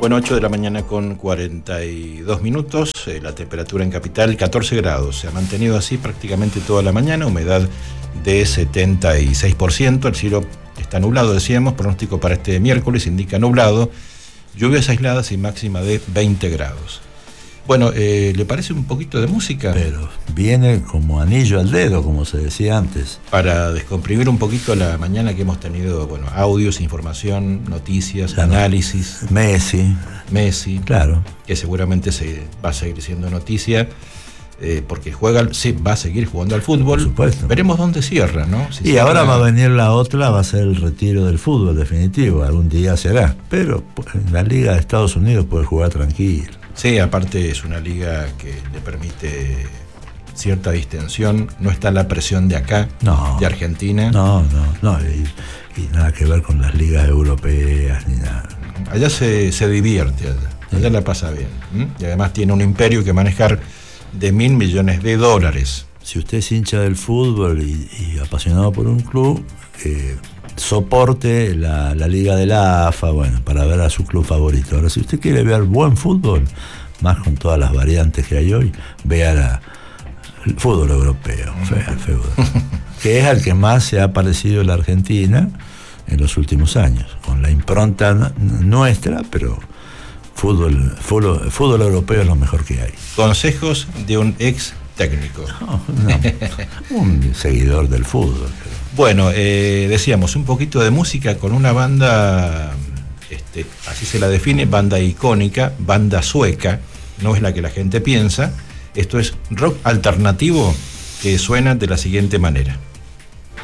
Bueno, 8 de la mañana con 42 minutos, la temperatura en Capital 14 grados, se ha mantenido así prácticamente toda la mañana, humedad de 76%, el cielo está nublado, decíamos, pronóstico para este miércoles indica nublado, lluvias aisladas y máxima de 20 grados. Bueno, ¿le parece un poquito de música? Pero viene como anillo al dedo, como se decía antes. Para descomprimir un poquito la mañana que hemos tenido, bueno, audios, información, noticias, claro, análisis. Messi. Claro. Que seguramente se va a seguir siendo noticia, porque va a seguir jugando al fútbol. Por supuesto. Veremos dónde cierra, ¿no? Y cierra... ahora va a venir la otra, va a ser el retiro del fútbol definitivo, algún día será. Pero en la Liga de Estados Unidos puede jugar tranquilo. Sí, aparte es una liga que le permite cierta distensión, no está la presión de acá, de Argentina. No, y nada que ver con las ligas europeas ni nada. Allá se divierte, allá la pasa bien. Y además tiene un imperio que manejar de $1.000 millones. Si usted es hincha del fútbol y apasionado por un club, soporte la liga de la AFA, bueno, para ver a su club favorito. Ahora, si usted quiere ver buen fútbol, más con todas las variantes que hay hoy, vea el fútbol europeo, el fútbol, que es al que más se ha parecido la Argentina en los últimos años, con la impronta nuestra, pero fútbol europeo es lo mejor que hay. Consejos de un ex técnico. No, un seguidor del fútbol. Bueno, decíamos, un poquito de música con una banda, así se la define, banda icónica, banda sueca, no es la que la gente piensa. Esto es rock alternativo que suena de la siguiente manera.